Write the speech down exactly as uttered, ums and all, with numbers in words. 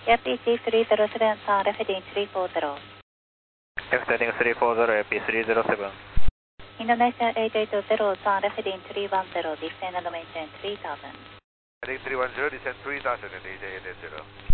Air P C three zero seven, turn left heading three four zero. Left heading three four zero, Air P three zero seven. Indonesia eight eight zero, turn left heading three one zero, descend and maintain three thousand. Heading three one zero, descend three thousand at eight eight zero.